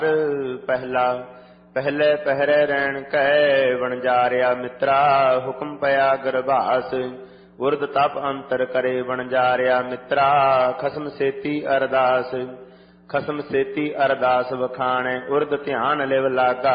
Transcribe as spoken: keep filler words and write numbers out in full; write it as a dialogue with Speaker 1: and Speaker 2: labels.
Speaker 1: ਪਹਿਲਾ ਪਹਿਲੇ ਪਹਿਰੇ ਰਹਿਣ ਕੈ ਵਣਜਾਰਿਆ ਮਿੱਤਰਾ ਹੁਕਮ ਪਿਆ ਗਰਭਾਸ ਉਰਦ ਤਪ ਅੰਤਰ ਕਰੇ ਵਣਜਾਰਿਆ ਮਿੱਤਰਾ ਖਸਮ ਸੇਤੀ ਅਰਦਾਸ ਖਸਮ ਸੇਤੀ ਅਰਦਾਸ ਵਖਾਣੈ ਉਰਦ ਧਿਆਨ ਲਿਵ ਲਾਗਾ